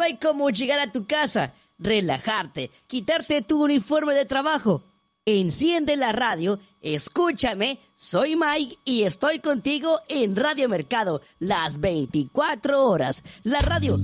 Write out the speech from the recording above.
No hay como llegar a tu casa, relajarte, quitarte tu uniforme de trabajo. Enciende la radio, escúchame, soy Mike y estoy contigo en Radio Mercado, las 24 horas. La radio